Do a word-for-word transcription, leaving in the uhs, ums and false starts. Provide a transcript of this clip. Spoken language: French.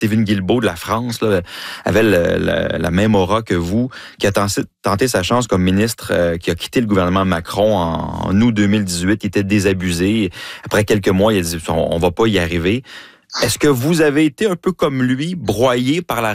Stephen Guilbeault de la France là, avait le, le, la même aura que vous, qui a tenté, tenté sa chance comme ministre, euh, qui a quitté le gouvernement Macron en, en août deux mille dix-huit. Il était désabusé. Après quelques mois, il a dit on, on va pas y arriver. Est-ce que vous avez été un peu comme lui, broyé par la